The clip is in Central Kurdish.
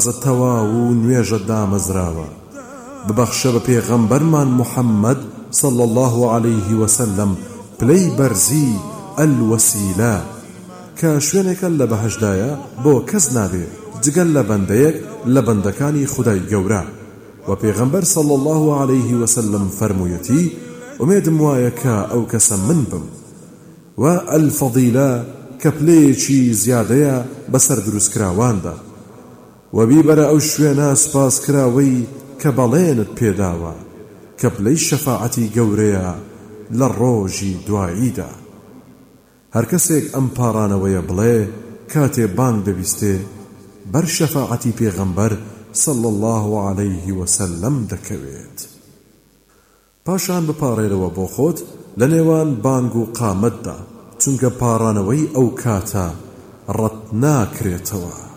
تەواو و نوێژە دامەزراوە ببەخشە بە پێغەمبەرمان محەممەد صلى الله عليه وسلم پلەی بەرزی ئەلوەسیلە کە شوێنێکە لە بەهەشدایە بۆ کەس نابێ جگەل لە بەندەیەک لە بەندەکانی خودای گەورە و پێغەمبەر صلى الله عليه وسلم فەرموویەتی ئومێدم وایە کە ئەو کەسە من بم و ئەلفەضیلە کە پلەیەکی زیادەیە بەسەر دروستکراواندا و بیبەرە ئەو شوێنە سوپاسکراوەی کە بەڵێنت پێداوە کە پلەی شەفاعەتی گەورەیە لە ڕۆژی دواییدا هەر کەسێک ئەم پاڕانەوەیە بڵێ کاتێ بانگ دەبیستێ بەر شەفاعەتی پێغەمبەر صلى الله عليه وسلم دەکەوێت پاشان بپاڕێرەوە بۆ خۆت لە نێوان بانگ و قامەتدا چونکە پاڕانەوەی ئەو کاتە ڕەت ناکرێتەوە